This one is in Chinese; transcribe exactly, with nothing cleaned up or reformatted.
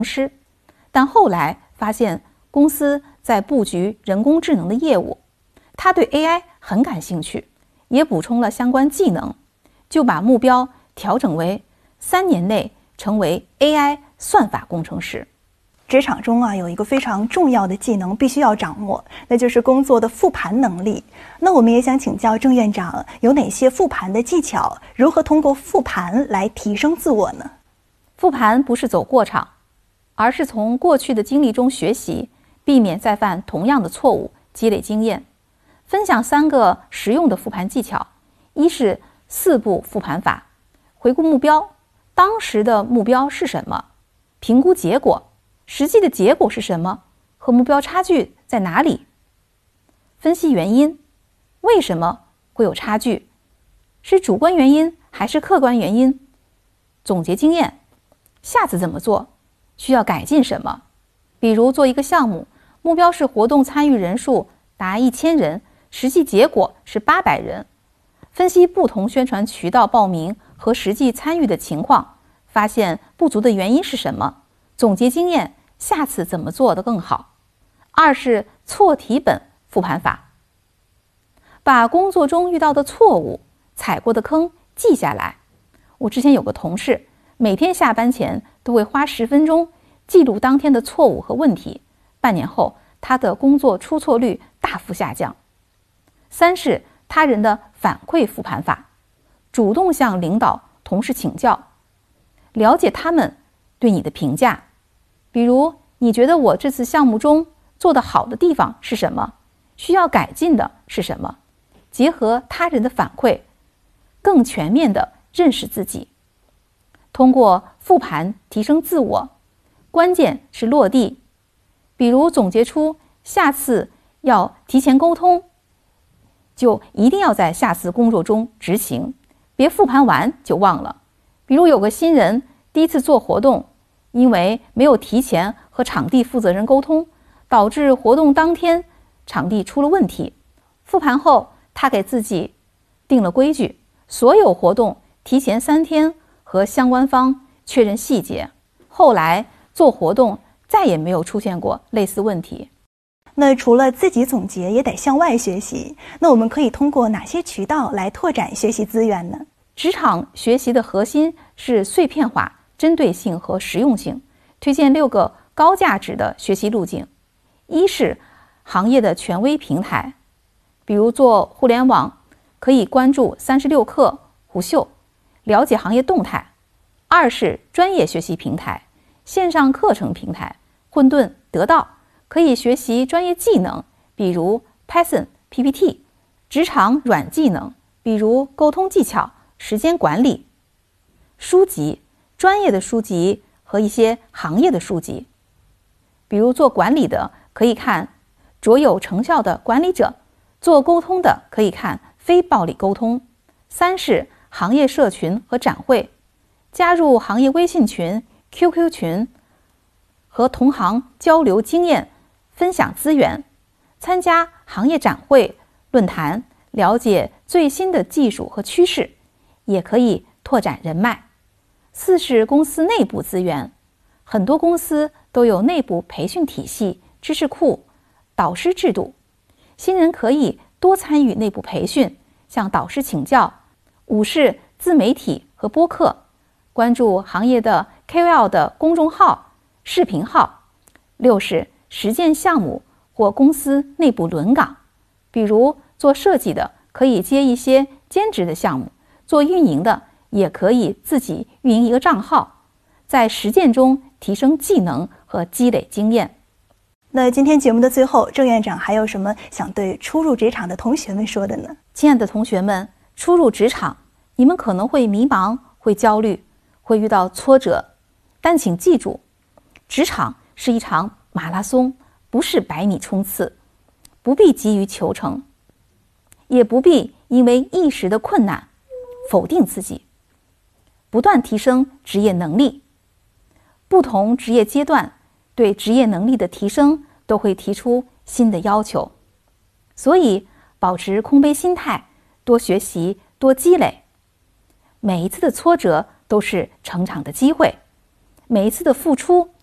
师，但后来发现公司在布局人工智能的业务，他对 A I 很感兴趣，也补充了相关技能，就把目标调整为三年内成为 A I 算法工程师。 职场中啊，有一个非常重要的技能必须要掌握，那就是工作的复盘能力。那我们也想请教郑院长，有哪些复盘的技巧？如何通过复盘来提升自我呢？ 复盘不是走过场，而是从过去的经历中学习，避免再犯同样的错误，积累经验。分享三个实用的复盘技巧：一是四步复盘法，回顾目标，当时的目标是什么？评估结果，实际的结果是什么？和目标差距在哪里？分析原因，为什么会有差距？是主观原因还是客观原因？总结经验，下次怎么做？需要改进什么？比如做一个项目，目标是活动参与人数达一千人，实际结果是八百人。分析不同宣传渠道报名和实际参与的情况，发现不足的原因是什么？总结经验，下次怎么做得更好？二是错题本复盘法，把工作中遇到的错误、踩过的坑记下来。我之前有个同事，每天下班前都会花十分钟记录当天的错误和问题，半年后他的工作出错率大幅下降。三是他人的反馈复盘法，主动向领导、同事请教，了解他们对你的评价。比如，你觉得我这次项目中做得好的地方是什么？需要改进的是什么？结合他人的反馈，更全面地认识自己。通过复盘提升自我，关键是落地。比如总结出下次要提前沟通，就一定要在下次工作中执行，别复盘完就忘了。比如有个新人第一次做活动，因为没有提前和场地负责人沟通，导致活动当天场地出了问题。复盘后，他给自己定了规矩，所有活动提前三天和相关方确认细节。后来做活动再也没有出现过类似问题。 那除了自己总结，也得向外学习。那我们可以通过哪些渠道来拓展学习资源呢？ 职场学习的核心是碎片化、针对性和实用性。推荐六个高价值的学习路径。一是行业的权威平台，比如做互联网，可以关注三十六氪、虎嗅，了解行业动态。二是专业学习平台，线上课程平台，混沌、得到，可以学习专业技能，比如 Python、P P T， 职场软技能，比如沟通技巧、时间管理。书籍，专业的书籍和一些行业的书籍，比如做管理的可以看卓有成效的管理者，做沟通的可以看非暴力沟通。三是行业社群和展会，加入行业微信群、Q Q 群，和同行交流经验，分享资源，参加行业展会、论坛，了解最新的技术和趋势，也可以拓展人脉。四是公司内部资源，很多公司都有内部培训体系、知识库、导师制度，新人可以多参与内部培训，向导师请教。五是自媒体和播客，关注行业的 K O L 的公众号、视频号。六是实践项目或公司内部轮岗，比如做设计的可以接一些兼职的项目，做运营的也可以自己运营一个账号，在实践中提升技能和积累经验。 那今天节目的最后，郑院长还有什么想对初入职场的同学们说的呢？ 亲爱的同学们，初入职场，你们可能会迷茫，会焦虑，会遇到挫折，但请记住，职场是一场马拉松，不是百米冲刺，不必急于求成，也不必因为一时的困难否定自己，不断提升职业能力。不同职业阶段对职业能力的提升都会提出新的要求，所以保持空杯心态，多学习，多积累。每一次的挫折都是成长的机会，每一次的付出